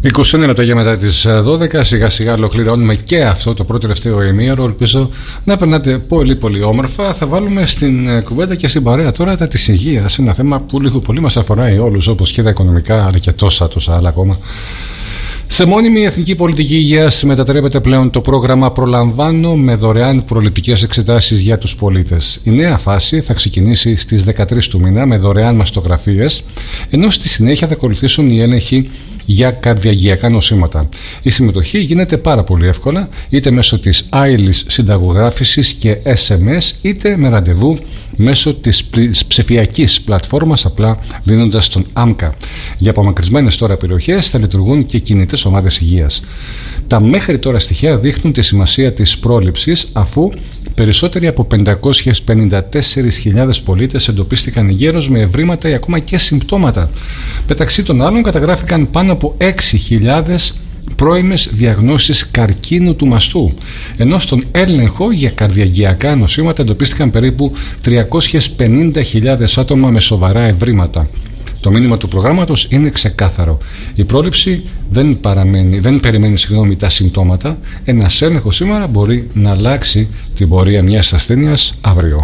21 λεπτά για μετά τις 12. Σιγά σιγά ολοκληρώνουμε και αυτό το πρώτο τελευταίο ημίωρο. Ελπίζω να περνάτε πολύ πολύ όμορφα. Θα βάλουμε στην κουβέντα και στην παρέα τώρα τα της υγείας. Ένα θέμα που λίγο πολύ μας αφορά όλους, όπως και τα οικονομικά, αλλά και τόσα άλλα ακόμα. Σε μόνιμη εθνική πολιτική υγείας μετατρέπεται πλέον το πρόγραμμα Προλαμβάνω με δωρεάν προληπτικές εξετάσεις για τους πολίτες. Η νέα φάση θα ξεκινήσει στις 13 του μήνα με δωρεάν μαστογραφίες, ενώ στη συνέχεια θα ακολουθήσουν οι έλεγχοι για καρδιαγγειακά νοσήματα. Η συμμετοχή γίνεται πάρα πολύ εύκολα, είτε μέσω της άειλης συνταγογράφησης και SMS, είτε με ραντεβού μέσω της ψηφιακής πλατφόρμας, απλά δίνοντας τον ΆΜΚΑ. Για απομακρυσμένες τώρα περιοχές θα λειτουργούν και κινητές ομάδες υγείας. Τα μέχρι τώρα στοιχεία δείχνουν τη σημασία της πρόληψης, αφού περισσότεροι από 554.000 πολίτες εντοπίστηκαν εγκαίρως με ευρήματα ή ακόμα και συμπτώματα. Μεταξύ των άλλων καταγράφηκαν πάνω από 6.000 πρώιμες διαγνώσεις καρκίνου του μαστού, ενώ στον έλεγχο για καρδιαγγειακά νοσήματα εντοπίστηκαν περίπου 350.000 άτομα με σοβαρά ευρήματα. Το μήνυμα του προγράμματος είναι ξεκάθαρο. Η πρόληψη δεν περιμένει τα συμπτώματα. Ένας έλεγχος σήμερα μπορεί να αλλάξει την πορεία μιας ασθένειας αύριο.